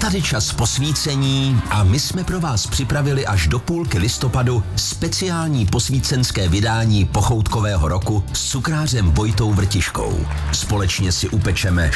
tady čas posvícení a my jsme pro vás připravili až do půlky listopadu speciální posvícenské vydání pochoutkového roku s cukrářem Vojtou Vrtiškou. Společně si upečeme